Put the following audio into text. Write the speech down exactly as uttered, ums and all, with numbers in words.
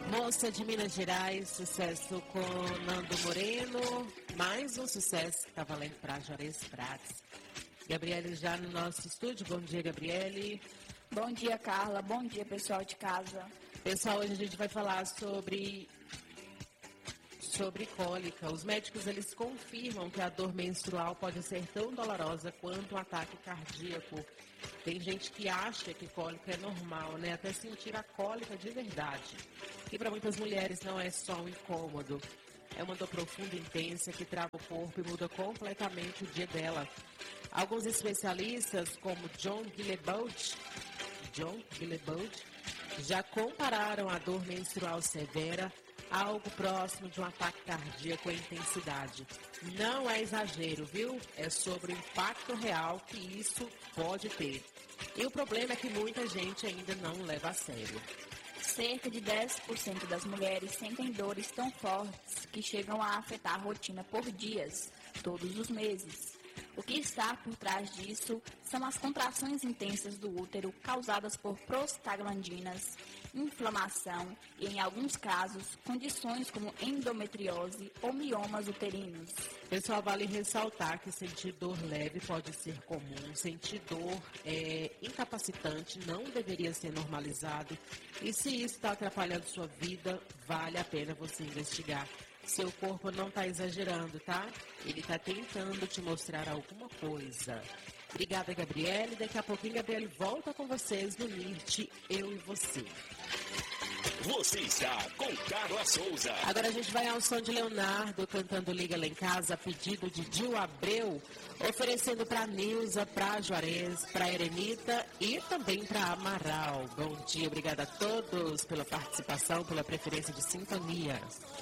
Moça de Minas Gerais, sucesso com Nando Moreno. Mais um sucesso que está valendo para Juarez Prates. Gabriele já no nosso estúdio. Bom dia, Gabriele. Bom dia, Carla. Bom dia, pessoal de casa. Pessoal, hoje a gente vai falar sobre, sobre cólica. Os médicos, eles confirmam que a dor menstrual pode ser tão dolorosa quanto um ataque cardíaco. Tem gente que acha que cólica é normal, né? Até sentir a cólica de verdade. E para muitas mulheres não é só um incômodo. É uma dor profunda e intensa que trava o corpo e muda completamente o dia dela. Alguns especialistas, como John Guillebaud, John Guillebaud, já compararam a dor menstrual severa a algo próximo de um ataque cardíaco em intensidade. Não é exagero, viu? É sobre o impacto real que isso pode ter. E o problema é que muita gente ainda não leva a sério. Cerca de dez por cento das mulheres sentem dores tão fortes que chegam a afetar a rotina por dias, todos os meses. O que está por trás disso são as contrações intensas do útero causadas por prostaglandinas, inflamação e, em alguns casos, condições como endometriose ou miomas uterinos. Pessoal, vale ressaltar que sentir dor leve pode ser comum, sentir dor é incapacitante, não deveria ser normalizado. E se isso está atrapalhando sua vida, vale a pena você investigar. Seu corpo não está exagerando, tá? Ele está tentando te mostrar alguma coisa. Obrigada, Gabriele. Daqui a pouquinho, Gabriele volta com vocês no N I R T, Eu e Você. Você está com Carla Souza. Agora a gente vai ao som de Leonardo cantando Liga Lá em Casa, a pedido de Gil Abreu, oferecendo para Nilza, para Juarez, para Erenita e também para Amaral. Bom dia, obrigada a todos pela participação, pela preferência de sintonia.